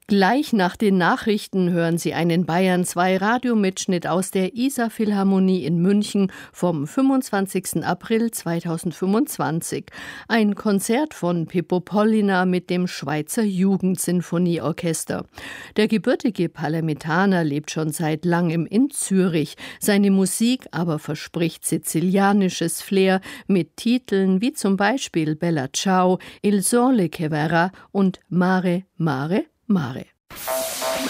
Gleich nach den Nachrichten hören Sie einen Bayern 2 Radiomitschnitt aus der Isar-Philharmonie in München vom 25. April 2025. Ein Konzert von Pippo Pollina mit dem Schweizer Jugendsinfonieorchester. Der gebürtige Palermitaner lebt schon seit langem in Zürich. Seine Musik aber verspricht sizilianisches Flair mit Titeln wie zum Beispiel Bella Ciao, Il Sole che verrà und Mare, Mare, Mare.